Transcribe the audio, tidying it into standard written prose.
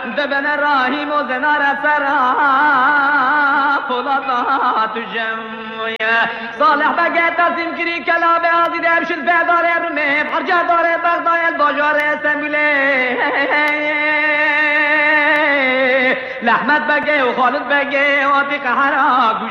دبن راهیم و زنار سرا فلطات جمعیه صالح بگه تسیم کری کلاب عزیز ابشل بیداره رمه بحرجه داره بغدای الباجاره سمیله لحمت بگه و خالد بگه و عتیق حراق